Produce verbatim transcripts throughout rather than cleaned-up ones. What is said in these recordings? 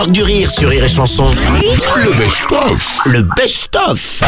Du rire sur Rire et Chanson. Le best-of. Le best-of.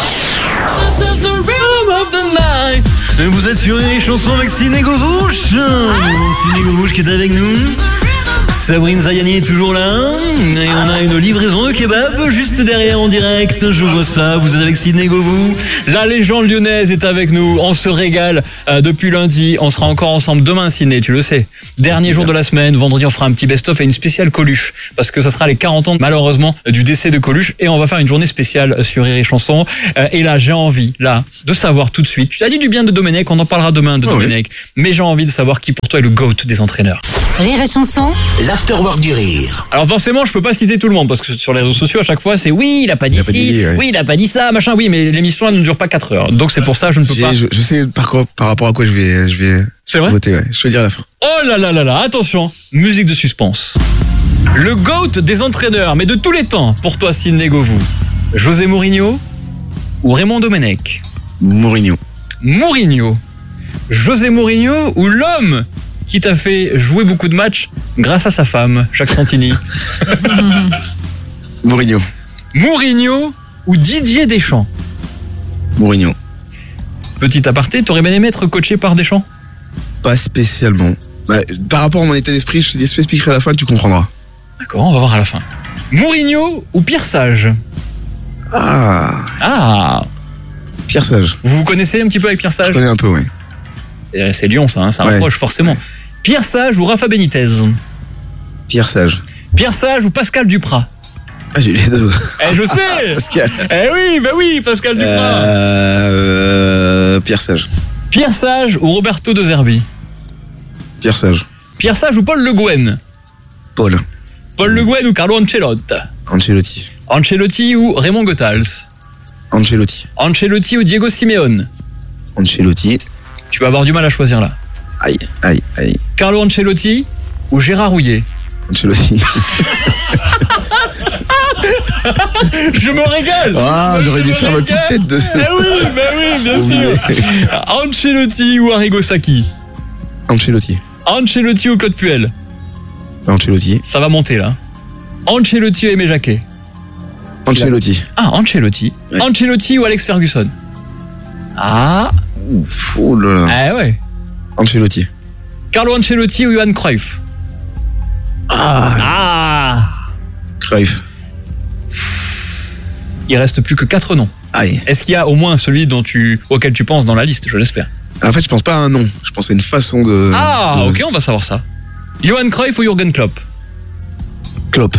Vous êtes sur Rire et Chanson avec Sidney Govouche. Sidney Govouche qui est avec nous. Sabrine Zayani est toujours là. Et on a une livraison de kebab juste derrière en direct. Je vois ça. Vous êtes avec Sidney Govou. La légende lyonnaise est avec nous. On se régale euh, depuis lundi. On sera encore ensemble demain, Sidney, tu le sais. Dernier jour de la semaine. Vendredi, on fera un petit best-of et une spéciale Coluche. Parce que ça sera les quarante ans, malheureusement, du décès de Coluche. Et on va faire une journée spéciale sur Rire et Chanson. Euh, et là, j'ai envie, là, de savoir tout de suite. Tu as dit du bien de Domenech. On en parlera demain de oh Domenech. Oui. Mais j'ai envie de savoir qui pour toi est le GOAT des entraîneurs. Rire et Chanson. L'afterwork du rire. Alors forcément, je peux pas citer tout le monde parce que sur les réseaux sociaux, à chaque fois, c'est oui, il a pas dit ci, ouais. oui, il a pas dit ça, machin, oui, mais l'émission elle ne dure pas quatre heures. Donc c'est pour ça, je ne peux J'ai, pas. Je, je sais par, quoi, par rapport à quoi je vais, je vais c'est vrai voter. Ouais. Je te le dire à la fin. Oh là là là là, attention, musique de suspense. Le GOAT des entraîneurs, mais de tous les temps, pour toi, Sidney Govou. José Mourinho ou Raymond Domenech? Mourinho. Mourinho. José Mourinho ou l'homme qui t'a fait jouer beaucoup de matchs grâce à sa femme, Jacques Santini? Mourinho. Mourinho ou Didier Deschamps? Mourinho. Petit aparté, t'aurais bien aimé être coaché par Deschamps? Pas spécialement. Bah, par rapport à mon état d'esprit, je t'expliquerai à la fin, tu comprendras. D'accord, on va voir à la fin. Mourinho ou Pierre Sage? Ah. Ah. Pierre Sage. Vous vous connaissez un petit peu avec Pierre Sage? Je connais un peu, oui. C'est, c'est Lyon, ça, hein, ça ouais. rapproche forcément. Ouais. Pierre Sage ou Rafa Benitez? Pierre Sage. Pierre Sage ou Pascal Duprat? Ah, j'ai les deux. Eh, je sais. Pascal. Eh oui, bah oui, Pascal Duprat. Euh, euh, Pierre Sage. Pierre Sage ou Roberto De Zerbi? Pierre Sage. Pierre Sage ou Paul Le Guen? Paul. Paul Le Guen ou Carlo Ancelotti? Ancelotti. Ancelotti ou Raymond Goethals? Ancelotti. Ancelotti ou Diego Simeone? Ancelotti. Tu vas avoir du mal à choisir là. Aïe, aïe, aïe. Carlo Ancelotti ou Gérard Houllier? Ancelotti. Je me régale. Ah, j'aurais dû faire ma petite tête de... Eh oui, bah oui, bien sûr. Ancelotti ou Arrigo Sacchi? Ancelotti. Ancelotti ou Claude Puel? Ancelotti. Ça va monter là. Ancelotti ou Aimé Jacquet? Ancelotti. Ah, Ancelotti. Ouais. Ancelotti ou Alex Ferguson? Ah. Ouf, oh là là. Ah ouais. Ancelotti. Carlo Ancelotti ou Johan Cruyff? Ah. Ah. Cruyff. Il reste plus que quatre noms. Aïe. Est-ce qu'il y a au moins celui dont tu, auquel tu penses dans la liste? Je l'espère. En fait, je pense pas à un nom. Je pense à une façon de... Ah, de... ok, on va savoir ça. Johan Cruyff ou Jürgen Klopp? Klopp.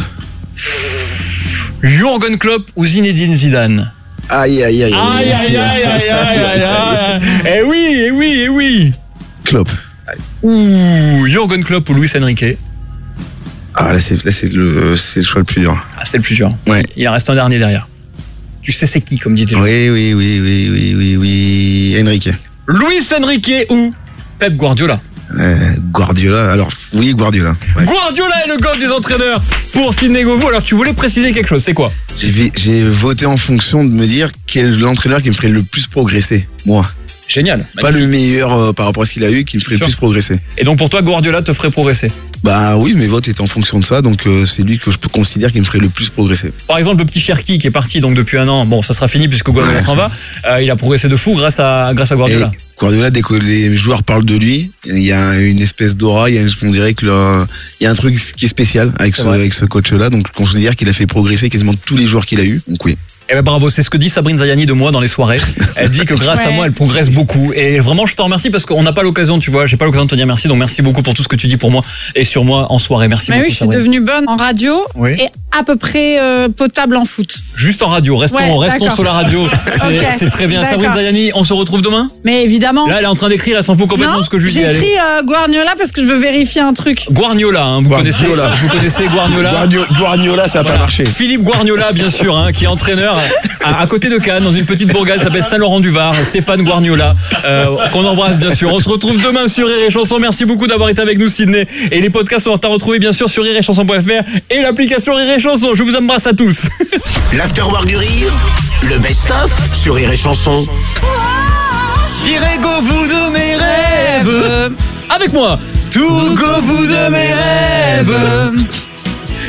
Jürgen Klopp ou Zinedine Zidane? Aïe, aïe, aïe. Aïe, aïe, aïe, aïe, aïe, aïe, aïe. Eh oui, eh oui, eh oui. Klopp. Ouh, Jürgen Klopp ou Luis Enrique? Ah, là, c'est, là, c'est, le, c'est le choix le plus dur. Ah, c'est le plus dur. Ouais. Il en reste un dernier derrière. Tu sais c'est qui, comme dit les gens? Oui, oui, oui, oui, oui, oui, oui. Enrique. Luis Enrique ou Pep Guardiola? Euh, Guardiola, alors oui, Guardiola. Ouais. Guardiola est le GOAT des entraîneurs pour Sidney Govou. Alors tu voulais préciser quelque chose, c'est quoi? J'ai, j'ai voté en fonction de me dire quel est l'entraîneur qui me ferait le plus progresser, moi. Génial. Pas magnifique. le meilleur euh, par rapport à ce qu'il a eu, qui me ferait le plus progresser. Et donc pour toi, Guardiola te ferait progresser? Bah oui, mes votes étaient en fonction de ça, donc euh, c'est lui que je peux considérer qui me ferait le plus progresser. Par exemple, le petit Cherki qui est parti donc depuis un an, bon ça sera fini puisque Guardiola ouais. s'en va, euh, il a progressé de fou grâce à, grâce à Guardiola. Et Guardiola, dès que les joueurs parlent de lui, il y a une espèce d'aura, il y a, on dirait que le, il y a un truc qui est spécial avec ce, avec ce coach-là, donc je considère qu'il a fait progresser quasiment tous les joueurs qu'il a eu, donc oui. Eh ben bravo, c'est ce que dit Sabrine Zayani de moi dans les soirées. Elle dit que grâce ouais. à moi, elle progresse beaucoup. Et vraiment, je te remercie parce qu'on n'a pas l'occasion, tu vois, j'ai pas l'occasion de te dire merci. Donc merci beaucoup pour tout ce que tu dis pour moi et sur moi en soirée. Merci Mais beaucoup. Oui, je suis Sabrine. devenue bonne en radio oui. et à peu près euh, potable en foot. Juste en radio, restons, ouais, restons sur la radio. C'est, okay. c'est très bien. D'accord. Sabrine Zayani, on se retrouve demain? Mais évidemment. Là, elle est en train d'écrire, elle s'en fout complètement non, ce que je lui dis. J'ai écrit euh, Guardiola parce que je veux vérifier un truc. Guardiola, hein, vous, connaissez, vous connaissez Guardiola. Guardiola, ça n'a voilà. pas marché. Philippe Guardiola, bien sûr, hein, qui est entraîneur à, à côté de Cannes, dans une petite bourgade qui s'appelle Saint-Laurent-du-Var. Stéphane Guardiola, euh, qu'on embrasse bien sûr. On se retrouve demain sur Rire et Chanson. Merci beaucoup d'avoir été avec nous, Sidney. Et les podcasts sont à retrouver bien sûr sur rire et chanson point f r et l'application Rire et Chanson. Je vous embrasse à tous. L'Afterwork du rire, le best-of sur Rire et Chanson. J'irai Govou de mes rêves. Avec moi, tout Govou de mes rêves.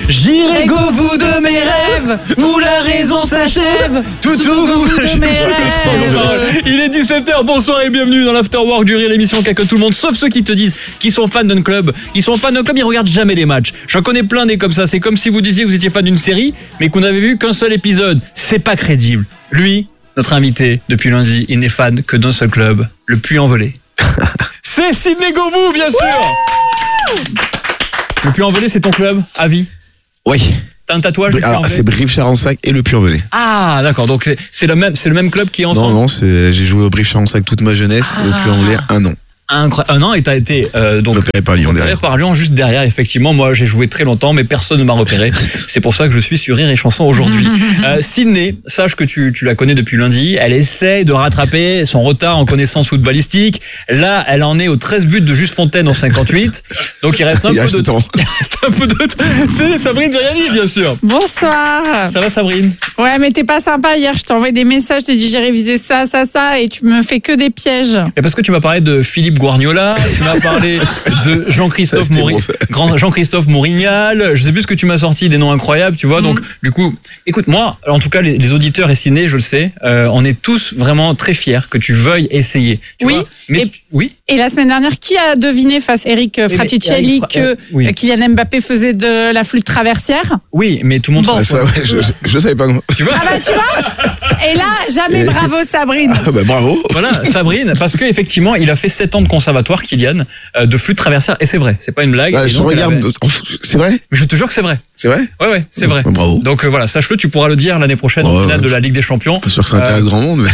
J'irai go vous de mes rêves, où la raison s'achève, tout au bout de mes rêves. Il est dix-sept heures, bonsoir et bienvenue dans l'Afterwork du Rire, l'émission qui a que tout le monde, sauf ceux qui te disent qu'ils sont fans d'un club. Ils sont fans d'un club, ils regardent jamais les matchs. J'en connais plein des comme ça, c'est comme si vous disiez que vous étiez fan d'une série, mais qu'on n'avait vu qu'un seul épisode. C'est pas crédible. Lui, notre invité, depuis lundi, il n'est fan que d'un seul club, le Puy-en-Velay. C'est Sidney Govou, bien sûr. Le Puy-en-Velay, c'est ton club, à vie? Oui. T'as un tatouage? Alors, c'est Brive-Charensac et le Puy-en-Velay. Ah, d'accord. Donc, c'est, c'est, le même, c'est le même club qui est ensemble? Non, non, c'est, j'ai joué au Brive-Charensac toute ma jeunesse, ah. et au Puy-en-Velay un an. Incroyable. Un an et t'as été euh, donc repéré par Lyon repéré derrière. par Lyon juste derrière. Effectivement, moi j'ai joué très longtemps, mais personne ne m'a repéré. C'est pour ça que je suis sur Rire et Chanson aujourd'hui. euh, Sidney, sache que tu, tu la connais depuis lundi. Elle essaie de rattraper son retard en connaissance footballistique. Là, elle en est aux treize buts de Juste Fontaine en cinquante-huit. Donc il reste un, il peu, reste de... temps. il reste un peu de temps. C'est Sabrine Zayani, bien sûr. Bonsoir. Ça va, Sabrine? Ouais, mais t'es pas sympa. Hier, je t'ai envoyé des messages, je t'ai dit j'ai révisé ça, ça, ça, et tu me fais que des pièges. Et parce que tu m'as parlé de Philippe Guargnola. Tu m'as parlé de Jean-Christophe ça, Mouri... bon, Grand Jean-Christophe Mourignal. Je sais plus ce que tu m'as sorti, des noms incroyables, tu vois. Mm. Donc, du coup, écoute, moi, en tout cas, les, les auditeurs et Sidney, je le sais, euh, on est tous vraiment très fiers que tu veuilles essayer. Tu oui. Vois mais et, oui. Et la semaine dernière, qui a deviné face à Eric Fraticelli que euh, oui. Kylian Mbappé faisait de la flûte traversière? Oui, mais tout le monde. Bon. Ah, ça, ouais, je, je, je savais pas. Tu vois? Ah bah tu vois. Et là, jamais et... bravo Sabrine. Ah bah bravo. Voilà, Sabrine, parce que effectivement, il a fait sept ans de conservatoire, Kylian, euh, de flûte traversière, et c'est vrai, c'est pas une blague. Ah, et je donc, regarde. avait... C'est vrai? Mais je te jure que c'est vrai. C'est vrai? Ouais, ouais, c'est vrai. Bah, bravo. Donc euh, voilà, sache-le, tu pourras le dire l'année prochaine oh, en finale ouais, de la Ligue des Champions. Pas sûr que ça intéresse euh... grand monde,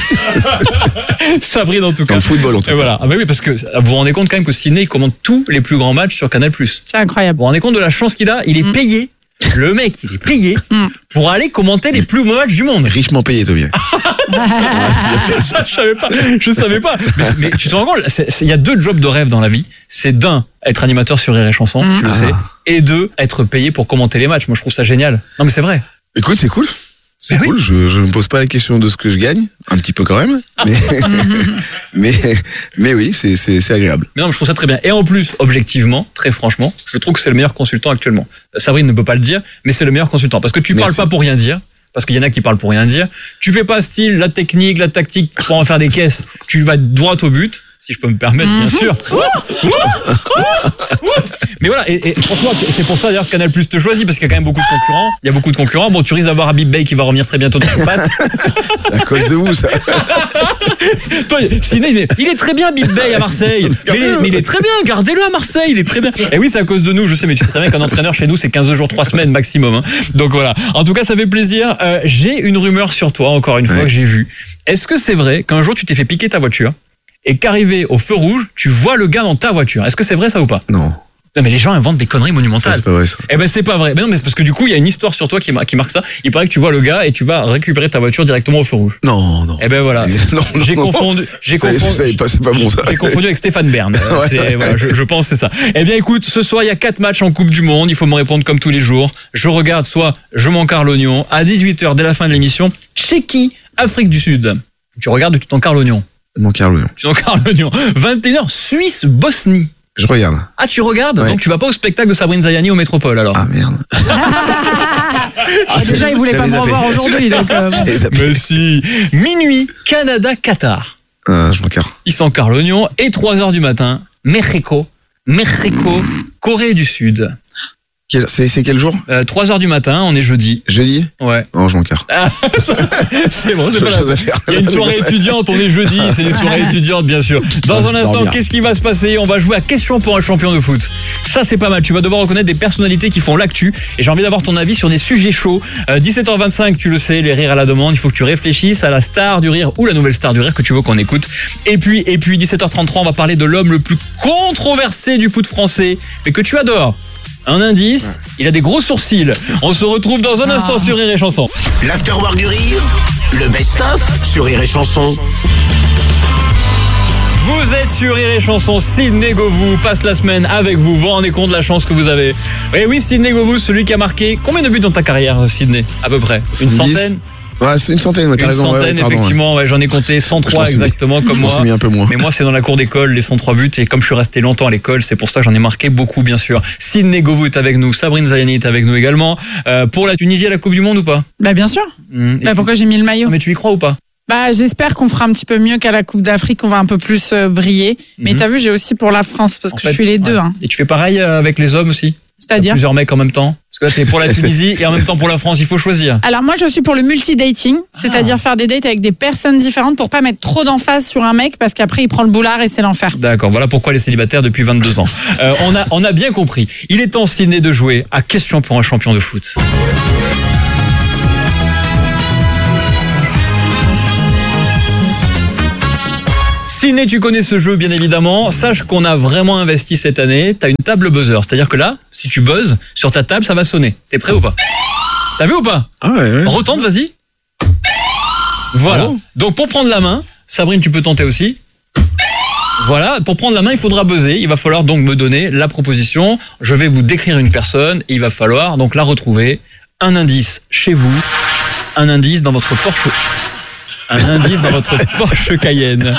mais. Sabrine en tout cas. Dans le football en tout cas. Et voilà. Ah bah oui, parce que vous vous rendez compte quand même que Sidney il commande tous les plus grands matchs sur Canal+. C'est incroyable. Vous vous rendez compte de la chance qu'il a? Il est mm. payé. Le mec, il est payé mm. pour aller commenter les plus beaux matchs du monde. Richement payé, Tobien. Ça, je savais pas. Je savais pas. Mais, mais tu te rends compte, il y a deux jobs de rêve dans la vie. C'est d'un, être animateur sur Rire et Chanson, mm. tu le ah. sais. Et deux, être payé pour commenter les matchs. Moi, je trouve ça génial. Non, mais c'est vrai. Écoute, c'est cool. C'est mais cool, oui. je, je me pose pas la question de ce que je gagne, un petit peu quand même, mais, mais, mais oui, c'est, c'est, c'est agréable. Mais non, je trouve ça très bien. Et en plus, objectivement, très franchement, je trouve que c'est le meilleur consultant actuellement. Sabrine ne peut pas le dire, mais c'est le meilleur consultant. Parce que tu Merci. Parles pas pour rien dire, parce qu'il y en a qui parlent pour rien dire. Tu fais pas style, la technique, la tactique pour en faire des caisses. Tu vas droit au but, si je peux me permettre, bien sûr. Mais voilà, et, et franchement, c'est pour ça d'ailleurs que Canal+ te choisit, parce qu'il y a quand même beaucoup de concurrents. Il y a beaucoup de concurrents. Bon, tu risques d'avoir Habib Bey qui va revenir très bientôt dans tes pattes. C'est à cause de vous, ça. Toi, Sidney, il, il est très bien, Habib Bey à Marseille. Mais il, est, mais il est très bien, gardez-le à Marseille, il est très bien. Et oui, c'est à cause de nous, je sais, mais tu sais très bien qu'un entraîneur chez nous, c'est quinze jours, trois semaines maximum. Hein. Donc voilà. En tout cas, ça fait plaisir. Euh, j'ai une rumeur sur toi, encore une fois, ouais. que j'ai vue. Est-ce que c'est vrai qu'un jour, tu t'es fait piquer ta voiture et qu'arrivé au feu rouge, tu vois le gars dans ta voiture? Est-ce que c'est vrai ça ou pas? Non. Non mais les gens inventent des conneries monumentales. Ça, c'est pas vrai ça. Eh ben c'est pas vrai. Mais non mais parce que du coup il y a une histoire sur toi qui, qui marque ça. Il paraît que tu vois le gars et tu vas récupérer ta voiture directement au feu rouge. Non non. Eh ben voilà. Non, non, j'ai confondu. J'ai ça, confondu. Ça, c'est, pas, c'est pas bon ça. J'ai confondu avec Stéphane Bern. Ouais, c'est, ouais. Voilà, je, je pense que c'est ça. Eh bien écoute, ce soir il y a quatre matchs en Coupe du Monde. Il faut me répondre comme tous les jours. Je regarde soit je m'encarre l'oignon à dix-huit heures dès la fin de l'émission. Tchéquie, Afrique du Sud. Tu regardes ou tu t'encarres l'oignon? M'encarre l'oignon. Tu t'encarres l'oignon. vingt et une heures Suisse, Bosnie. Je regarde. Ah, tu regardes? Ouais. Donc tu vas pas au spectacle de Sabrine Zayani au Métropole alors? Ah merde. ah, déjà, il voulait pas me revoir aujourd'hui. Donc euh... Mais si. Minuit, Canada, Qatar. Ah, je m'encarre. Ils s'encarrent l'oignon. Et trois heures du matin, Mexico, Mexico, Corée du Sud. Quel, c'est, c'est quel jour? euh, trois heures du matin, on est jeudi. Jeudi? Ouais. Non, je m'encarre. Ah, c'est bon, c'est J'ai pas chose à faire. Il y a une soirée étudiante, on est jeudi, c'est les soirées étudiantes, bien sûr. Dans un instant, qu'est-ce qui va se passer? On va jouer à question pour un champion de foot. Ça, c'est pas mal. Tu vas devoir reconnaître des personnalités qui font l'actu. Et j'ai envie d'avoir ton avis sur des sujets chauds. Euh, dix-sept heures vingt-cinq, tu le sais, les rires à la demande. Il faut que tu réfléchisses à la star du rire ou la nouvelle star du rire que tu veux qu'on écoute. Et puis, et puis, dix-sept heures trente-trois, on va parler de l'homme le plus controversé du foot français, mais que tu adores. Un indice, il a des gros sourcils. On se retrouve dans un instant sur Rire et Chanson. L'Afterwork du Rire, le best-of sur Rire et Chanson. Vous êtes sur Rire et Chanson, Sidney Govou passe la semaine avec vous. Vous vous rendez compte de la chance que vous avez. Et oui, Sidney Govou, celui qui a marqué combien de buts dans ta carrière, Sidney? À peu près une centaine? Ouais, c'est une centaine, ouais, t'as Une raison. centaine, ouais, pardon, effectivement. Ouais, j'en ai compté cent trois Je m'en suis- exactement comme Je m'en suis moi. mis un peu moins. Mais moi, c'est dans la cour d'école, les cent trois buts. Et comme je suis resté longtemps à l'école, c'est pour ça que j'en ai marqué beaucoup, bien sûr. Sidney Govou est avec nous, Sabrine Zayani est avec nous également. Euh, pour la Tunisie à la Coupe du Monde ou pas? Bah bien sûr. Mmh. Et Bah tu- pourquoi j'ai mis le maillot? Mais tu y crois ou pas? Bah j'espère qu'on fera un petit peu mieux qu'à la Coupe d'Afrique, qu'on va un peu plus euh, briller. Mais Mhm. t'as vu, j'ai aussi pour la France parce En que fait, je suis les deux. ouais. Hein. Et tu fais pareil euh, avec les hommes aussi? T'as C'est-à-dire. plusieurs mecs en même temps? Parce que là, t'es pour la Tunisie et en même temps pour la France, il faut choisir. Alors moi je suis pour le multi-dating, c'est-à-dire faire des dates avec des personnes différentes pour pas mettre trop d'emphase sur un mec parce qu'après il prend le boulard et c'est l'enfer. D'accord, voilà pourquoi les célibataires depuis vingt-deux ans. Euh, on, a, on a bien compris. Il est temps, Sidney, de jouer à Question pour un champion de foot. Sidney, tu connais ce jeu bien évidemment. Sache qu'on a vraiment investi cette année. T'as une table buzzer, c'est-à-dire que là, si tu buzzes, sur ta table, ça va sonner. T'es prêt ou pas? T'as vu ou pas? Ah ouais, ouais. Retente, vas-y. Voilà. Oh. Donc pour prendre la main, Sabrine, tu peux tenter aussi. Voilà, pour prendre la main, il faudra buzzer. Il va falloir donc me donner la proposition. Je vais vous décrire une personne et il va falloir donc la retrouver. Un indice chez vous, un indice dans votre Porsche. Un indice dans votre Porsche Cayenne.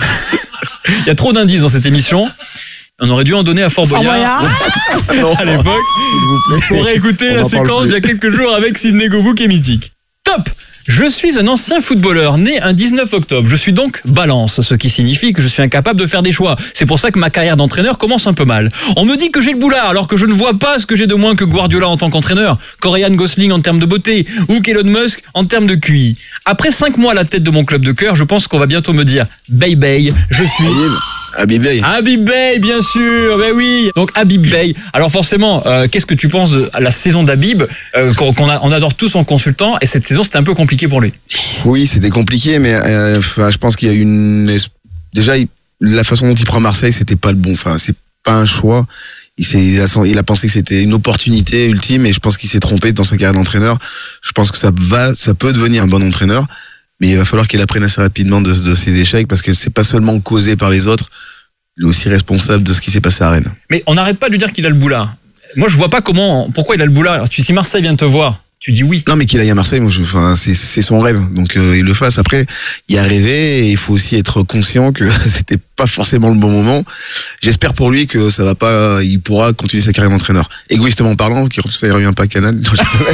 Il y a trop d'indices dans cette émission. On aurait dû en donner à Fort Fort Boyard Boyard. à l'époque. S'il vous plaît. Pour réécouter On la en parle séquence plus. d'il y a quelques jours avec Sidney Govou qui est mythique. Top! Je suis un ancien footballeur né un dix-neuf octobre. Je suis donc balance, ce qui signifie que je suis incapable de faire des choix. C'est pour ça que ma carrière d'entraîneur commence un peu mal. On me dit que j'ai le boulard alors que je ne vois pas ce que j'ai de moins que Guardiola en tant qu'entraîneur, Ryan Gosling en termes de beauté ou Elon Musk en termes de Q I. Après cinq mois à la tête de mon club de cœur, je pense qu'on va bientôt me dire Bye bye, je suis Habib, Habib Bey. Habib Bey, bien sûr, ben oui. Donc Habib Bey. Alors forcément, euh, qu'est-ce que tu penses de la saison d'Habib euh, qu'on qu'on a, on adore tous son consultant et cette saison c'était un peu compliqué pour lui. Oui, c'était compliqué, mais euh, enfin, je pense qu'il y a une es- déjà il- la façon dont il prend Marseille, c'était pas le bon. Enfin, c'est pas un choix. Il, s'est, il, a, il a pensé que c'était une opportunité ultime, et je pense qu'il s'est trompé dans sa carrière d'entraîneur. Je pense que ça va, ça peut devenir un bon entraîneur, mais il va falloir qu'il apprenne assez rapidement de, de ses échecs, parce que c'est pas seulement causé par les autres. Il est aussi responsable de ce qui s'est passé à Rennes. Mais on n'arrête pas de lui dire qu'il a le boulard. Moi je vois pas comment, pourquoi il a le boulard. Alors, tu, si Marseille vient te voir, tu dis oui. Non, mais qu'il aille à Marseille, moi, je, enfin, c'est, c'est son rêve. Donc, euh, il le fasse. Après, il y a rêvé, et il faut aussi être conscient que c'était pas forcément le bon moment. J'espère pour lui que ça va pas, il pourra continuer sa carrière d'entraîneur. Égoïstement parlant, qu'il ça ne revient pas à Canal. Non,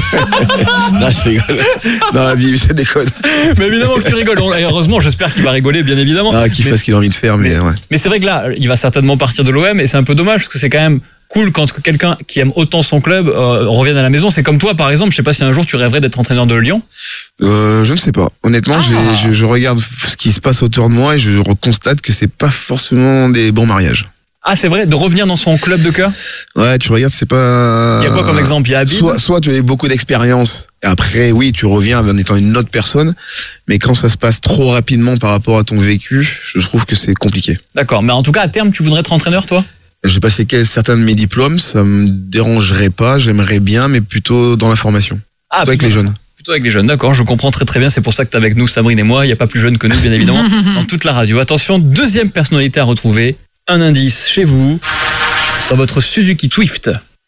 je, non, je rigole. Non, Habib, ça déconne. Mais évidemment que tu rigoles. Et heureusement, j'espère qu'il va rigoler, bien évidemment. Ah, qu'il mais, fasse ce qu'il a envie de faire, mais, mais, ouais. mais c'est vrai que là, il va certainement partir de l'O M et c'est un peu dommage parce que c'est quand même cool quand quelqu'un qui aime autant son club euh, revienne à la maison. C'est comme toi, par exemple. Je sais pas si un jour tu rêverais d'être entraîneur de Lyon. Euh, je ne sais pas. Honnêtement, Ah. j'ai- je, je regarde ce qui se passe autour de moi et je constate que c'est pas forcément des bons mariages. Ah, c'est vrai, de revenir dans son club de cœur. Ouais, tu regardes, c'est pas. Il y a quoi comme exemple? Il y a Habib. Soit, soit tu as eu beaucoup d'expérience, et après, oui, tu reviens en étant une autre personne, mais quand ça se passe trop rapidement par rapport à ton vécu, je trouve que c'est compliqué. D'accord, mais en tout cas, à terme, tu voudrais être entraîneur, toi? J'ai passé quel- certains de mes diplômes, ça me dérangerait pas, j'aimerais bien, mais plutôt dans la formation. Ah, Plutôt avec les jeunes. Plutôt avec les jeunes, d'accord, je comprends très très bien, c'est pour ça que tu es avec nous, Sabrine et moi, il n'y a pas plus jeune que nous, bien évidemment, dans toute la radio. Attention, deuxième personnalité à retrouver, un indice chez vous, dans votre Suzuki Swift.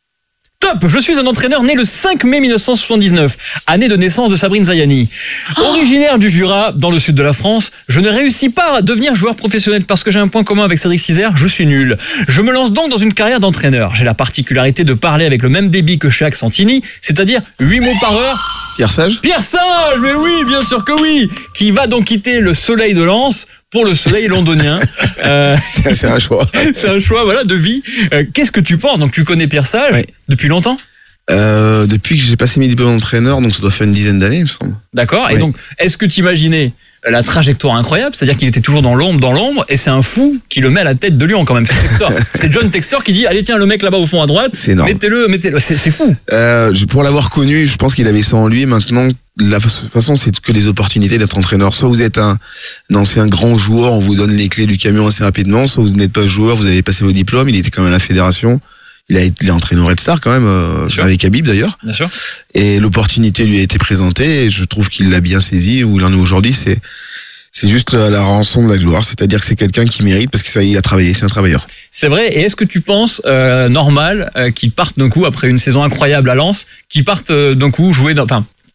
Top! Je suis un entraîneur né le cinq mai mille neuf cent soixante-dix-neuf, année de naissance de Sabrine Zayani. Originaire du Jura, dans le sud de la France, je ne réussis pas à devenir joueur professionnel parce que j'ai un point commun avec Cédric Cizère, je suis nul. Je me lance donc dans une carrière d'entraîneur. J'ai la particularité de parler avec le même débit que Jacques Santini, c'est-à-dire huit mots par heure. Pierre Sage? Pierre Sage, mais oui, bien sûr que oui, qui va donc quitter le soleil de Lens pour le soleil londonien. Euh, C'est c'est un choix. c'est un choix, voilà, de vie. Euh, Qu'est-ce que tu penses? Donc tu connais Pierre Sage Ouais. depuis longtemps, Euh, depuis que j'ai passé mes diplômes d'entraîneur, donc ça doit faire une dizaine d'années, il me semble. d'accord? Et Ouais. donc, est-ce que tu imaginais la trajectoire incroyable, c'est-à-dire qu'il était toujours dans l'ombre, dans l'ombre, et c'est un fou qui le met à la tête de Lyon quand même. C'est Textor. C'est John Textor qui dit, allez tiens, le mec là-bas au fond à droite, C'est énorme. mettez-le, mettez-le. C'est c'est fou. Euh, je- pour l'avoir connu, je pense qu'il avait ça en lui. Maintenant, la fa- façon, c'est que des opportunités d'être entraîneur. Soit vous êtes un, un ancien grand joueur, on vous donne les clés du camion assez rapidement. Soit vous n'êtes pas joueur, vous avez passé vos diplômes. Il était quand même à la fédération. Il a été il est entraîneur Red Star quand même, euh, sûr. avec Habib d'ailleurs. Bien sûr. Et l'opportunité lui a été présentée. Et je trouve qu'il l'a bien saisi. Où il en est aujourd'hui, c'est c'est juste la, la rançon de la gloire. C'est-à-dire que c'est quelqu'un qui mérite parce que ça, il a travaillé. C'est un travailleur. C'est vrai. Et est-ce que tu penses euh, normal euh, qu'il parte d'un coup après une saison incroyable à Lens, qu'il parte euh, d'un coup jouer dans, enfin,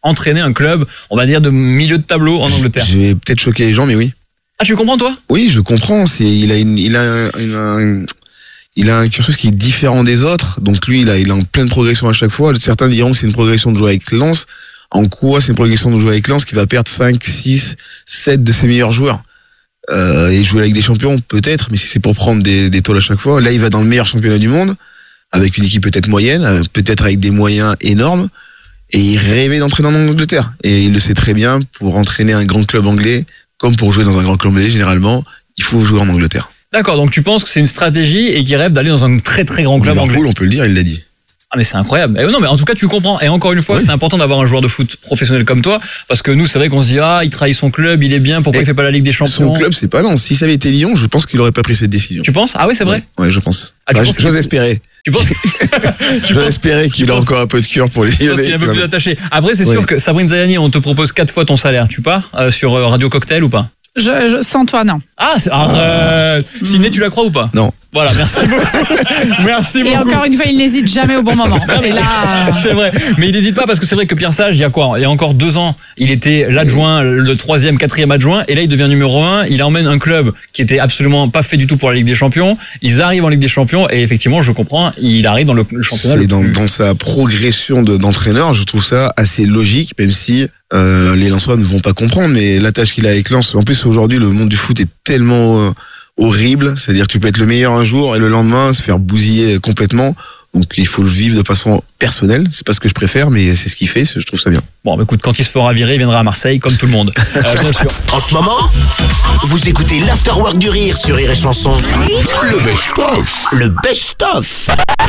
entraîner un club, on va dire, de milieu de tableau en Angleterre. Je vais peut-être choquer les gens, mais oui. Ah, tu comprends, toi? Oui, je comprends. C'est, il a une, il a une, une, il a un cursus qui est différent des autres. Donc lui, il a, il est en pleine progression à chaque fois. Certains diront que c'est une progression de jouer avec Lens. En quoi c'est une progression de jouer avec Lens qui va perdre cinq, six, sept de ses meilleurs joueurs? Euh, et jouer avec des champions, peut-être, mais si c'est pour prendre des, des tôles à chaque fois, là, il va dans le meilleur championnat du monde, avec une équipe peut-être moyenne, peut-être avec des moyens énormes, et il rêvait d'entraîner en Angleterre. Et il le sait très bien, pour entraîner un grand club anglais, comme pour jouer dans un grand club anglais, généralement, il faut jouer en Angleterre. D'accord, donc tu penses que c'est une stratégie et qu'il rêve d'aller dans un très très grand club Liverpool, anglais. on peut le dire, il l'a dit. Ah mais c'est incroyable. Et non mais en tout cas tu comprends. Et encore une fois, oui. C'est important d'avoir un joueur de foot professionnel comme toi, parce que nous c'est vrai qu'on se dit ah il trahit son club, il est bien, pourquoi et il fait pas la Ligue des Champions? Son club c'est pas Lens. Si ça avait été Lyon, je pense qu'il aurait pas pris cette décision. Tu penses? Ah oui c'est vrai. Ouais, ouais je pense. Ah, bah, j'ose espérer. Tu penses? J'ose espérer qu'il a encore un peu de cœur pour les Lyonnais. Il est un peu plus attaché. Après c'est ouais. sûr que Sabrine Zayani, on te propose quatre fois ton salaire. Tu pars euh, sur euh, Radio Cocktail ou pas? Je, je, sans toi, non. Ah, c'est, arrête. Mmh. Ciné, tu la crois ou pas? Non. Voilà, merci beaucoup. Merci beaucoup. Et encore une fois, il n'hésite jamais au bon moment. Non, mais là, euh... c'est vrai. Mais il n'hésite pas parce que c'est vrai que Pierre Sage, il y a quoi? Il y a encore deux ans, il était l'adjoint, le troisième, quatrième adjoint, et là, il devient numéro un. Il emmène un club qui était absolument pas fait du tout pour la Ligue des Champions. Ils arrivent en Ligue des Champions, et effectivement, je comprends, il arrive dans le, le championnat. C'est dans, dans sa progression de, d'entraîneur, je trouve ça assez logique, même si euh, les Lensois ne vont pas comprendre, mais la tâche qu'il a avec Lens, en plus aujourd'hui, le monde du foot est tellement euh, horrible, c'est-à-dire que tu peux être le meilleur un jour et le lendemain se faire bousiller complètement. Donc il faut le vivre de façon personnelle. C'est pas ce que je préfère, mais c'est ce qu'il fait. Je trouve ça bien. Bon, bah écoute, quand il se fera virer, il viendra à Marseille, comme tout le monde. Euh, bien sûr. En ce moment, vous écoutez l'Afterwork du Rire sur Rire et Chanson. Le best-of. Le best-of.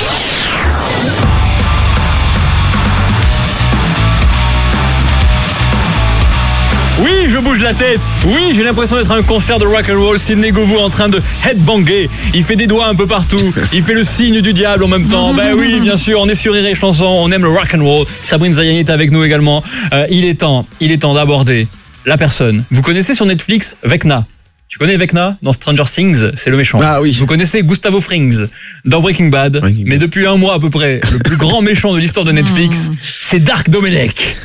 Oui, je bouge la tête. Oui, j'ai l'impression d'être à un concert de rock and roll. Sidney Govou en train de headbanger. Il fait des doigts un peu partout. Il fait le signe du diable en même temps. Ben oui, bien sûr, on est sur Rire et Chanson. On aime le rock and roll. Sabrine Zayani est avec nous également. Euh, il est temps, il est temps d'aborder la personne. Vous connaissez sur Netflix Vecna? Tu connais Vecna dans Stranger Things? C'est le méchant. Ah oui. Vous connaissez Gustavo Frings dans Breaking Bad. Breaking mais Bad. Depuis un mois à peu près, le plus grand méchant de l'histoire de Netflix, c'est Dark Domenech.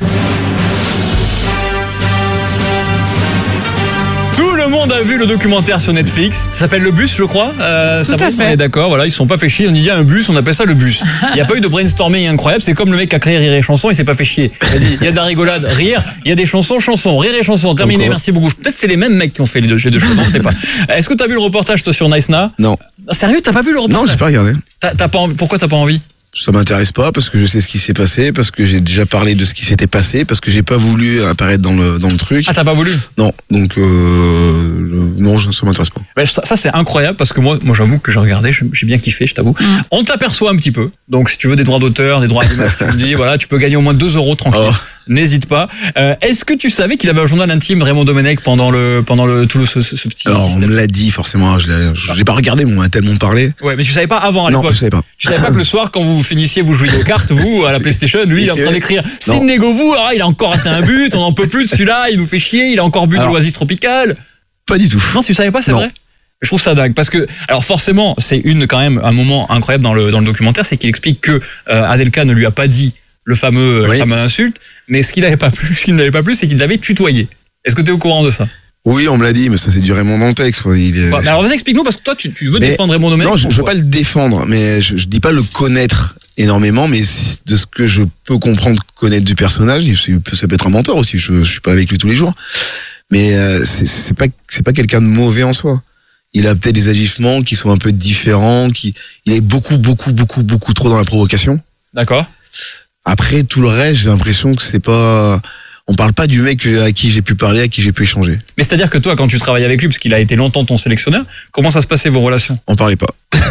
Tout le monde a vu le documentaire sur Netflix. Ça s'appelle Le Bus, je crois. Euh, Tout ça à fait. D'accord, voilà, ils se sont pas fait chier. On dit il y a un bus, on appelle ça le bus. Il n'y a pas eu de brainstorming incroyable. C'est comme le mec qui a créé Rire et Chanson, il s'est pas fait chier. Il a dit il y a de la rigolade, rire. Il y a des chansons, chansons, Rire et Chanson. Terminé, Encore. Merci beaucoup. Peut-être c'est les mêmes mecs qui ont fait les deux, les deux choses. On sait pas. Est-ce que t'as vu le reportage toi sur Nice Na? Non. Sérieux, t'as pas vu le reportage? Non, j'ai pas regardé. T'as, t'as pas envie. Pourquoi t'as pas envie? Ça m'intéresse pas parce que je sais ce qui s'est passé, parce que j'ai déjà parlé de ce qui s'était passé, parce que j'ai pas voulu apparaître dans le dans le truc. Ah, t'as pas voulu? Non, donc euh, non, ça m'intéresse pas. Ben, ça, ça c'est incroyable parce que moi, moi j'avoue que j'ai regardé, j'ai bien kiffé, je t'avoue. Mm. On t'aperçoit un petit peu. Donc si tu veux des droits d'auteur, des droits d'image, tu me dis, voilà, tu peux gagner au moins deux euros tranquille. Oh. N'hésite pas. Euh, est-ce que tu savais qu'il avait un journal intime, Raymond Domenech, pendant le pendant le tout le, ce, ce petit Alors, système? on me l'a dit forcément. Je l'ai, je l'ai pas regardé, mais on m'a tellement parlé. Ouais, mais tu savais pas avant à non, l'époque. je savais pas. Tu savais pas que le soir, quand vous finissiez, vous jouiez aux cartes, vous à la PlayStation, lui, il est en train d'écrire. Sidney Govou, ah, il a encore atteint un but, on en peut plus de celui-là, il nous fait chier, il a encore bu alors, de l'oasis tropicale. Pas du tout. Non, si tu savais pas, c'est non. vrai. Je trouve ça dingue parce que, alors forcément, c'est une quand même un moment incroyable dans le dans le documentaire, c'est qu'il explique que euh, Adelka ne lui a pas dit le fameux oui. la fameuse insulte, mais ce qu'il n'avait pas plu, ce qu'il n'avait pas plu, c'est qu'il l'avait tutoyé. Est-ce que tu es au courant de ça? Oui, on me l'a dit, mais ça c'est du Raymond Dantex. Il est... bah, alors vas-y, explique-nous parce que toi tu, tu veux mais, défendre Raymond Domenech. Non, je, je veux pas le défendre, mais je, je dis pas le connaître énormément, mais de ce que je peux comprendre, connaître du personnage, ça peut être un mentor aussi. Je, je suis pas avec lui tous les jours, mais euh, c'est, c'est pas c'est pas quelqu'un de mauvais en soi. Il a peut-être des agissements qui sont un peu différents, qui il est beaucoup beaucoup beaucoup beaucoup trop dans la provocation. D'accord. Après tout le reste, j'ai l'impression que c'est pas. On parle pas du mec à qui j'ai pu parler, à qui j'ai pu échanger. Mais c'est-à-dire que toi, quand tu travailles avec lui, parce qu'il a été longtemps ton sélectionneur, comment ça se passait vos relations? On parlait pas.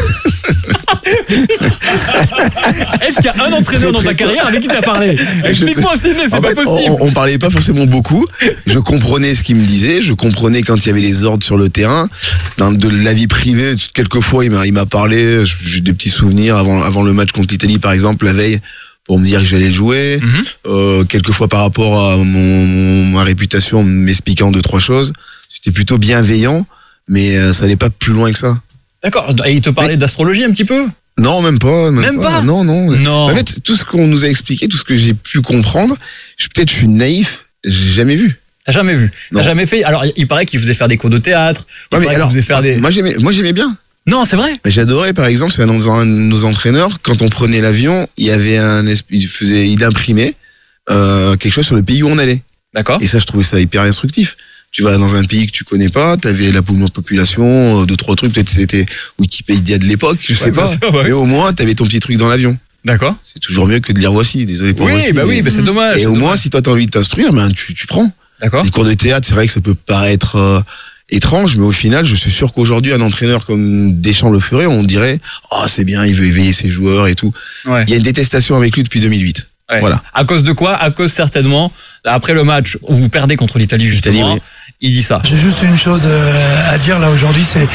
Est-ce qu'il y a un entraîneur dans ta carrière avec qui t'as parlé? Explique-moi, Sidney, c'est en pas fait, possible. On, on parlait pas forcément beaucoup. Je comprenais ce qu'il me disait, je comprenais quand il y avait les ordres sur le terrain. Dans de la vie privée, quelquefois il m'a, il m'a parlé. J'ai des petits souvenirs avant, avant le match contre l'Italie, par exemple, la veille. Pour me dire que j'allais le jouer, mm-hmm. euh, quelquefois par rapport à mon, mon, ma réputation, m'expliquant deux, trois choses. C'était plutôt bienveillant, mais euh, ça n'allait pas plus loin que ça. D'accord, et il te parlait mais, d'astrologie un petit peu? Non, même pas. Même, Même pas. pas Non, non. Non. En fait, tout ce qu'on nous a expliqué, tout ce que j'ai pu comprendre, je, peut-être je suis naïf, j'ai jamais vu. T'as jamais vu? Non. T'as jamais fait? Alors, il paraît qu'il faisait faire des cours de théâtre. Il Ouais, mais paraît alors, qu'il faisait faire des... moi j'aimais, moi j'aimais bien. Non, c'est vrai. Mais j'adorais, par exemple, c'est dans un de nos entraîneurs, quand on prenait l'avion, il y avait un, esp- il faisait, il imprimait euh, quelque chose sur le pays où on allait. D'accord. Et ça, je trouvais ça hyper instructif. Tu vas dans un pays que tu connais pas, t'avais la population, deux trois trucs, peut-être c'était Wikipédia de l'époque, je sais Ouais, pas. bien sûr, ouais. Mais au moins, t'avais ton petit truc dans l'avion. D'accord. C'est toujours mieux que de lire Voici. Désolé pour Oui, Voici. bah mais- oui, bah c'est dommage. Et c'est au moins, dommage. si toi t'as envie de t'instruire, ben tu, tu prends. D'accord. Les cours de théâtre, c'est vrai que ça peut paraître euh, étrange, mais au final, je suis sûr qu'aujourd'hui, un entraîneur comme Deschamps le ferait, on dirait, oh c'est bien, il veut éveiller ses joueurs et tout. Ouais. Il y a une détestation avec lui depuis deux mille huit. Ouais. Voilà. À cause de quoi? À cause certainement, après le match où vous perdez contre l'Italie justement, L'Italie, oui. il dit ça. J'ai juste une chose euh, à dire là aujourd'hui, c'est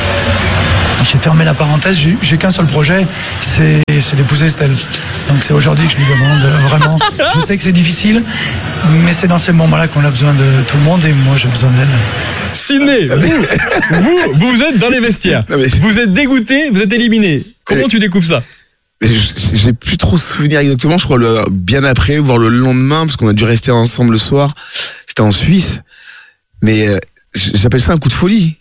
j'ai fermé la parenthèse, j'ai, j'ai qu'un seul projet, c'est, c'est d'épouser Estelle. Donc c'est aujourd'hui que je lui demande euh, vraiment. Je sais que c'est difficile, mais c'est dans ces moments-là qu'on a besoin de tout le monde et moi j'ai besoin d'elle. Sidney, vous, vous, vous êtes dans les vestiaires. Non, mais- Vous êtes dégoûté, vous êtes éliminé. Comment Mais- tu découvres ça? Mais je- J'ai plus trop souvenir exactement, je crois le, bien après, voire le lendemain, parce qu'on a dû rester ensemble le soir. C'était en Suisse. Mais euh, j'appelle ça un coup de folie.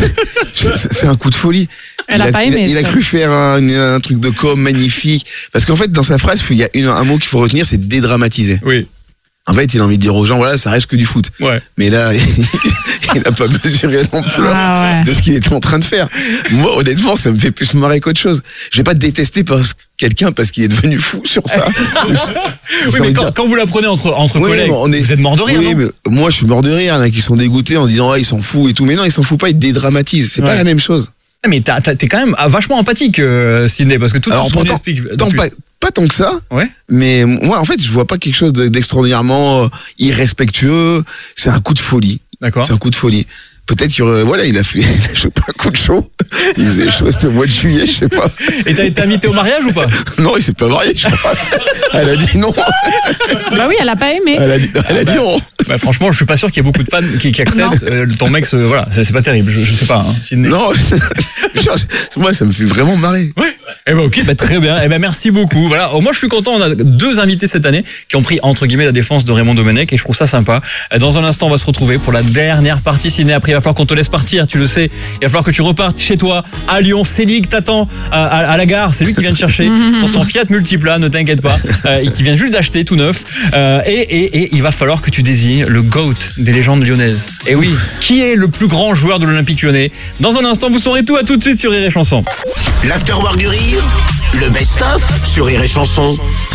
C'est c'est un coup de folie. Elle il a pas aimé, Il a, il a ça. cru faire un, un truc de com magnifique. Parce qu'en fait, dans sa phrase, il y a une- un mot qu'il faut retenir, c'est dédramatiser. Oui. En fait, il a envie de dire aux gens, voilà, ça reste que du foot. Ouais. Mais là, il n'a pas mesuré l'ampleur Ah ouais. de ce qu'il était en train de faire. Moi, honnêtement, ça me fait plus marrer qu'autre chose. Je vais pas détester parce, quelqu'un parce qu'il est devenu fou sur ça. Oui, Ça mais veut quand, dire- quand vous la prenez entre, entre Oui, collègues, mais on est- vous êtes mort de rire, Oui, non? mais moi, je suis mort de rire. Il y en a qui sont dégoûtés en disant, ah, il s'en fout et tout. Mais non, il s'en fout pas, il dédramatise. C'est Ouais. pas la même chose. Ah, Mais t'as- t'as- t'es quand même vachement empathique, euh, Sidney, parce que tout Alors, ce qu'on pourtant, explique Tant depuis- pas, pas tant que ça. Ouais. Mais moi, en fait, je vois pas quelque chose de- d'extraordinairement euh, irrespectueux. C'est un coup de folie. D'accord. C'est un coup de folie. Peut-être qu'il aurait- voilà, il a fait, il a chopé un coup de chaud. Il faisait chaud, c'était au mois de juillet, je sais pas. Et t'as été invité au mariage ou pas? Non, il s'est pas marié, je crois. Elle a dit non. Bah oui, elle a pas aimé. Elle a dit, elle a dit non. Bah, franchement, je suis pas sûr qu'il y ait beaucoup de fans qui, qui acceptent. Euh, ton mec, se- voilà, c'est c'est pas terrible. Je, je sais pas, hein, Sidney. Non. Genre, moi, ça me fait vraiment marrer. Ouais. Eh ben ok, bah, très bien. Eh ben merci beaucoup. Voilà. Oh, moi je suis content. On a deux invités cette année qui ont pris entre guillemets la défense de Raymond Domenech et je trouve ça sympa. Dans un instant, on va se retrouver pour la dernière partie ciné. Après, il va falloir qu'on te laisse partir. Tu le sais. Il va falloir que tu repartes chez toi à Lyon. Célig t'attend à, à, à la gare. C'est lui qui vient te chercher dans son Fiat Multipla. Ne t'inquiète pas. Euh, et qui vient juste d'acheter tout neuf. Euh, et, et, et il va falloir que tu désignes le GOAT des légendes lyonnaises. Et oui, qui est le plus grand joueur de l'Olympique Lyonnais? Dans un instant, vous saurez tout. À tout de suite sur Rire et Chanson. L'Afterwork du Rire, le best-of sur Rire et Chanson.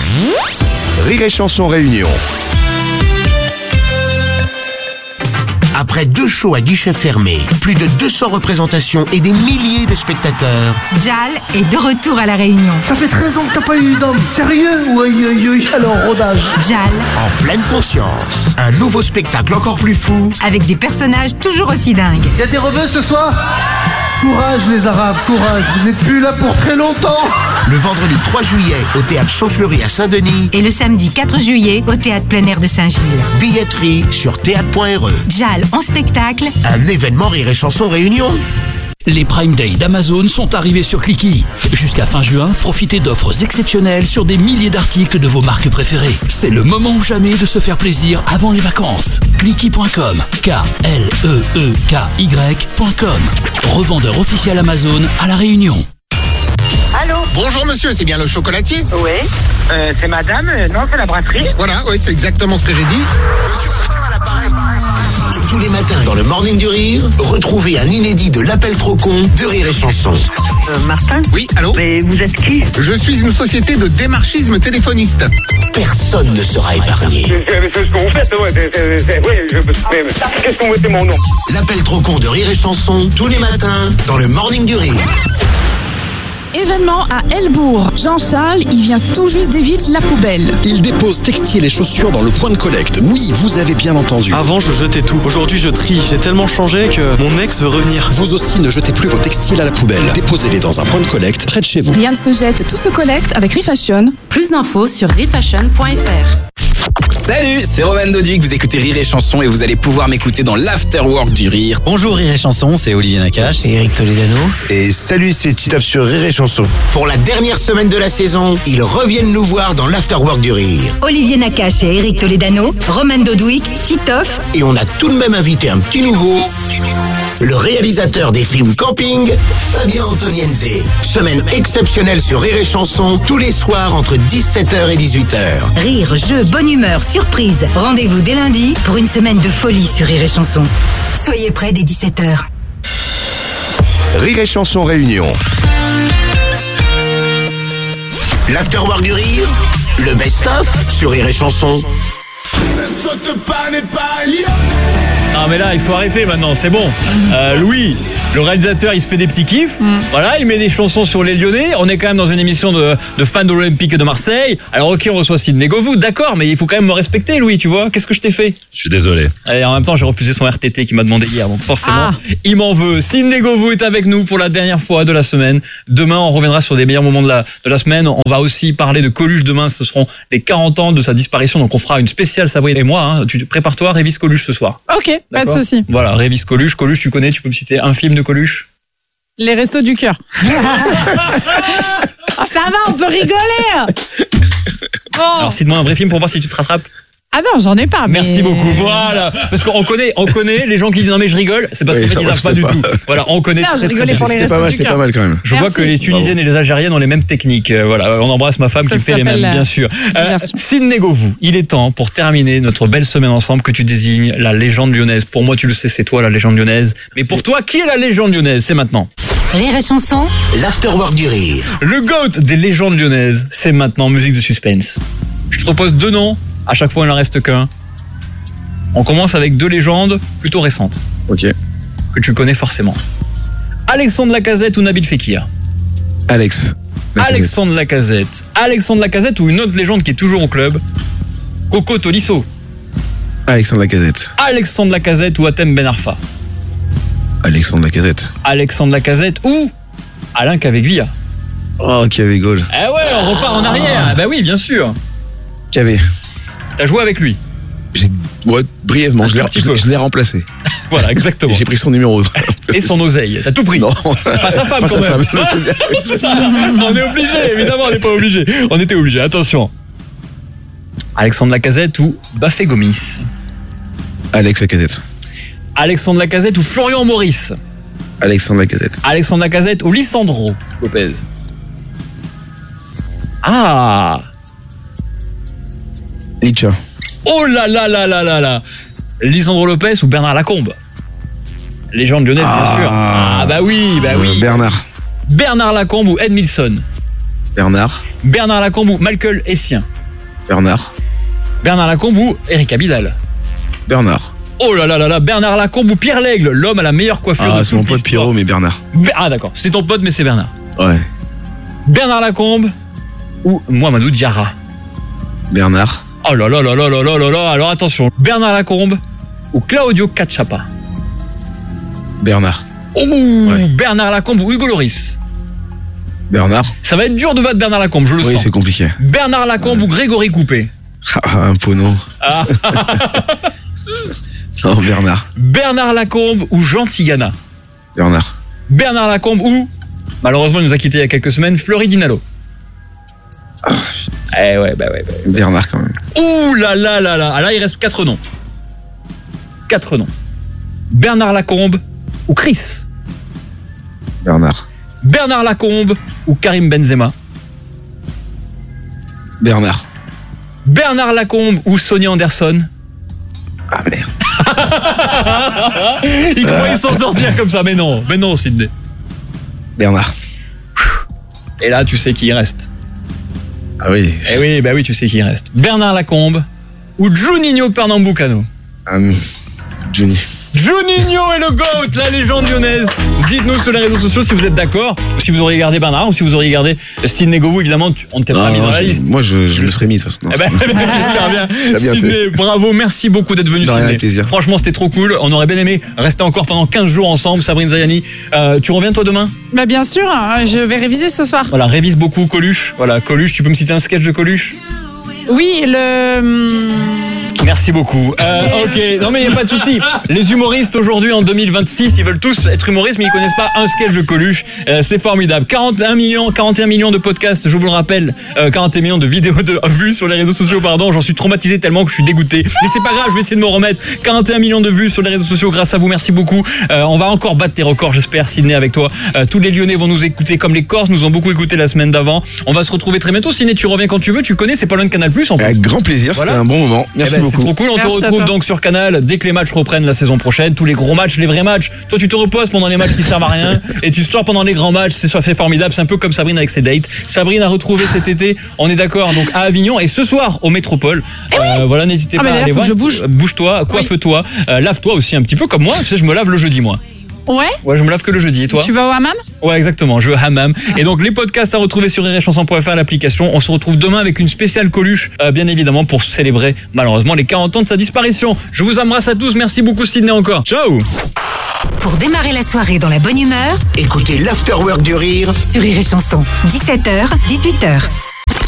Rire et Chanson Réunion. Après deux shows à guichet fermé, plus de deux cents représentations et des milliers de spectateurs, Jal est de retour à La Réunion. Ça fait treize ans que t'as pas eu d'homme. Sérieux? Oui, oui, oui. Alors, rodage. Jal, en pleine conscience. Un nouveau spectacle encore plus fou. avec des personnages toujours aussi dingues. Y a des rebeux ce soir? Courage, les Arabes, courage. Vous n'êtes plus là pour très longtemps. Le vendredi trois juillet au théâtre Champfleury à Saint-Denis. Et le samedi quatre juillet au théâtre plein air de Saint-Gilles. Billetterie sur théâtre point r e. Jal en spectacle, Un événement Rire et Chanson Réunion. Les Prime Day d'Amazon sont arrivés sur Clicky. Jusqu'à fin juin, profitez d'offres exceptionnelles sur des milliers d'articles de vos marques préférées. C'est le moment ou jamais de se faire plaisir avant les vacances. Clicky point com, K L E E K Y point com. Revendeur officiel Amazon à La Réunion. Allô? Bonjour monsieur, c'est bien le chocolatier? Oui. Euh, c'est madame? euh, Non, c'est la brasserie. Voilà, oui, c'est exactement ce que j'ai dit. Et tous les matins dans le Morning du Rire, retrouvez un inédit de l'appel trop con de Rire et Chanson. Euh, Martin? Oui, allô? Mais vous êtes qui? Je suis une société de démarchisme téléphoniste. Personne ne sera épargné. C'est ce que vous faites, ouais. c'est- c'est- c'est- Oui, je... mais- Qu'est-ce qu'on mettait mon nom? L'appel trop con de Rire et Chanson, tous les matins dans le Morning du Rire. Événement à Elbourg. Jean-Charles, il vient tout juste d'éviter la poubelle. Il dépose textiles et chaussures dans le point de collecte. Oui, vous avez bien entendu. Avant, je jetais tout. Aujourd'hui, je trie. J'ai tellement changé que mon ex veut revenir. Vous aussi, ne jetez plus vos textiles à la poubelle. Déposez-les dans un point de collecte près de chez vous. Rien ne se jette, tout se collecte avec Refashion. plus d'infos sur refashion point f r. Salut, c'est Roman Doduc, vous écoutez Rire et Chanson et vous allez pouvoir m'écouter dans l'Afterwork du Rire. Bonjour Rire et Chanson, c'est Olivier Nakache et Eric Toledano. Et salut, c'est Titoff sur Rire et Chanson. Pour la dernière semaine de la saison, ils reviennent nous voir dans l'Afterwork du Rire. Olivier Nakache et Eric Toledano, Roman Doduc, Titoff. Et on a tout de même invité un petit nouveau, le réalisateur des films Camping, Fabien Antoniente. Semaine exceptionnelle sur Rire et Chanson, tous les soirs entre dix-sept heures et dix-huit heures. Rire, jeu, bonne humeur, surprise. Rendez-vous dès lundi pour une semaine de folie sur Rire et Chanson. Soyez prêts dès dix-sept heures. Rire et Chanson Réunion. L'Afterwork du Rire, le best-of sur Rire et Chanson. Non mais là il faut arrêter maintenant, c'est bon. euh, Louis, le réalisateur, il se fait des petits kiffs, mm. Voilà, il met des chansons sur les Lyonnais. On est quand même dans une émission de, de fans de l'Olympique de Marseille. Alors ok, on reçoit Sidney Govou, d'accord, mais il faut quand même me respecter, Louis, tu vois. Qu'est-ce que je t'ai fait? Je suis désolé. Et en même temps j'ai refusé son R T T qui m'a demandé hier, donc forcément ah. il m'en veut. Sidney Govou est avec nous pour la dernière fois de la semaine. Demain on reviendra sur des meilleurs moments de la, de la semaine. On va aussi parler de Coluche demain, ce seront les quarante ans de sa disparition. Donc on fera une spéciale Sabrina et moi, hein. Tu prépare-toi, révise Coluche ce soir. Ok, d'accord, pas de souci. Voilà, révise Coluche. Coluche, tu connais, tu peux me citer un film de Coluche? Les Restos du Cœur. Oh, ça va, on peut rigoler. Bon. Alors cite-moi un vrai film pour voir si tu te rattrapes. Ah non, j'en ai pas. Merci mais... beaucoup. Voilà, parce qu'on connaît, on connaît les gens qui disent non mais je rigole, c'est parce oui, qu'en fait ils savent pas du pas. tout. Voilà, on connaît. Non, j'ai rigolé pour les Restos du Cœur. C'est pas mal quand même. Je Merci. vois que les Tunisiennes Bravo. et les Algériennes ont les mêmes techniques. Voilà, on embrasse ma femme ça qui fait les mêmes, la... bien sûr. Euh, Sidney Govou, il est temps pour terminer notre belle semaine ensemble que tu désignes la légende lyonnaise. Pour moi, tu le sais, c'est toi la légende lyonnaise. Mais pour toi, qui est la légende lyonnaise? C'est maintenant. Rire et Chanson. L'Afterwork du Rire. Le GOAT des légendes lyonnaises, c'est maintenant musique de suspense. Je te propose deux noms. À chaque fois, il n'en reste qu'un. On commence avec deux légendes plutôt récentes. Ok. Que tu connais forcément. Alexandre Lacazette ou Nabil Fekir? Alex. Lacazette. Alexandre Lacazette. Alexandre Lacazette ou une autre légende qui est toujours au club? Coco Tolisso. Alexandre Lacazette. Alexandre Lacazette ou Hatem Ben Arfa? Alexandre Lacazette. Alexandre Lacazette ou Alain Caveglia? Oh, Cavegol. Eh ouais, on repart en arrière. Bah oui, bien sûr. Cavé. T'as joué avec lui? J'ai... Ouais, brièvement, je l'ai, je, je l'ai remplacé. Voilà, exactement. J'ai pris son numéro. Et son oseille. T'as tout pris. Non. Pas sa femme Pas quand sa même. Femme, c'est ça. On est obligé, évidemment, on n'est pas obligé. On était obligé, attention. Alexandre Lacazette ou Bafé Gomis? Alex Lacazette. Alexandre Lacazette ou Florian Maurice? Alexandre Lacazette. Alexandre Lacazette ou Lisandro Lopez? Ah. Licha. Oh là là là là là là. Lisandro Lopez ou Bernard Lacombe? Légende lyonnaise, ah, bien sûr. Ah bah oui, bah oui. Euh, Bernard. Bernard Lacombe ou Ed Milson? Bernard. Bernard Lacombe ou Michael Essien? Bernard. Bernard Lacombe ou Eric Abidal? Bernard. Oh là là là là, Bernard Lacombe ou Pierre Lègle, l'homme à la meilleure coiffure ah, de c'est mon pote Pierrot, mais Bernard. Be- ah d'accord, c'est ton pote mais c'est Bernard. Ouais. Bernard Lacombe ou Mohamedou Diarra? Bernard. Oh là là là là là là là là, alors attention, Bernard Lacombe ou Claudio Cachapa? Bernard. Oh, ouais. Bernard Lacombe ou Hugo Loris? Bernard. Ça va être dur de battre Bernard Lacombe, je le oui, sens. Oui, c'est compliqué. Bernard Lacombe ouais. ou Grégory Coupé? Ah, un pono. Ah. Non, Bernard. Bernard Lacombe ou Jean Tigana? Bernard. Bernard Lacombe ou, malheureusement, il nous a quittés il y a quelques semaines, Fleury Dinalo? Ah, eh ouais, bah ouais, bah ouais. Bernard quand même. Ouh là là là là. Ah là, il reste quatre noms. Quatre noms. Bernard Lacombe ou Chris? Bernard. Bernard Lacombe ou Karim Benzema? Bernard. Bernard Lacombe ou Sonia Anderson? Ah merde. Il croyait s'en sortir comme ça, mais non, mais non, Sidney. Bernard. Et là, tu sais qui il reste. Ah oui. Eh oui, bah oui, tu sais qui il reste. Bernard Lacombe ou Juninho Pernambucano? Um, Juni. Juninho est le GOAT, la légende lyonnaise. Dites-nous sur les réseaux sociaux si vous êtes d'accord, ou si vous auriez gardé Bernard, ou si vous auriez gardé Sidney Govou. Évidemment, tu, on ne t'est pas mis dans la liste. Moi, je, je me serais mis de toute façon. Eh ben, j'espère bien. bien Sidney, fait. Bravo, merci beaucoup d'être venu, Sidney. Plaisir. Franchement, c'était trop cool. On aurait bien aimé rester encore pendant quinze jours ensemble. Sabrine Zayani, euh, tu reviens toi demain? Bah bien sûr, je vais réviser ce soir. Voilà, révise beaucoup Coluche. Voilà, Coluche, tu peux me citer un sketch de Coluche? Oui, le... Merci beaucoup. Euh, ok, non mais il n'y a pas de souci. Les humoristes aujourd'hui en deux mille vingt-six, ils veulent tous être humoristes, mais ils connaissent pas un sketch de Coluche. Euh, c'est formidable. quarante et un millions, quarante et un millions de podcasts, je vous le rappelle. Euh, quarante et un millions de vidéos de vues sur les réseaux sociaux, pardon. J'en suis traumatisé tellement que je suis dégoûté. Mais c'est pas grave, je vais essayer de me remettre. quarante et un millions de vues sur les réseaux sociaux grâce à vous. Merci beaucoup. Euh, on va encore battre tes records, j'espère, Sydney, avec toi. Euh, tous les Lyonnais vont nous écouter comme les Corses nous ont beaucoup écouté la semaine d'avant. On va se retrouver très bientôt. Sydney, tu reviens quand tu veux. Tu connais, c'est pas loin de Canal plus en plus. Avec grand plaisir, Voilà. c'était un bon moment. Merci Eh ben, beaucoup. C'est trop cool. On Merci te à retrouve toi. donc sur Canal dès que les matchs reprennent la saison prochaine. Tous les gros matchs, les vrais matchs. Toi, tu te reposes pendant les matchs qui servent à rien et tu sors pendant les grands matchs. C'est ça fait formidable. C'est un peu comme Sabrine avec ses dates. Sabrine a retrouvé cet été. On est d'accord. Donc à Avignon et ce soir au Métropole. Eh oui. Euh, voilà, n'hésitez Ah, pas mais là, à aller faut voir. que je bouge. Euh, Bouge-toi, coiffe-toi, euh, lave-toi aussi un petit peu comme moi. Tu sais, je me lave le jeudi, moi. Ouais. Ouais, je me lave que le jeudi. Et toi? Tu vas au hammam? Ouais, exactement, je veux hammam. Et donc les podcasts à retrouver sur rire et chanson point f r, l'application. On se retrouve demain avec une spéciale Coluche, euh, bien évidemment, pour célébrer malheureusement les quarante ans de sa disparition. Je vous embrasse à tous, merci beaucoup Sydney encore. Ciao. Pour démarrer la soirée dans la bonne humeur, Écoutez l'Afterwork du Rire sur Rire et Chanson, dix-sept heures, dix-huit heures.